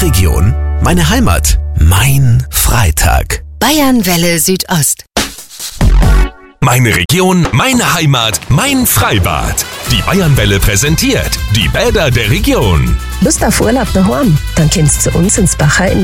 Region, meine Heimat, mein Freitag. Bayernwelle Südost. Meine Region, meine Heimat, mein Freibad. Die Bayernwelle präsentiert die Bäder der Region. Lust auf Urlaub daheim? Dann kommst zu uns ins Bachau in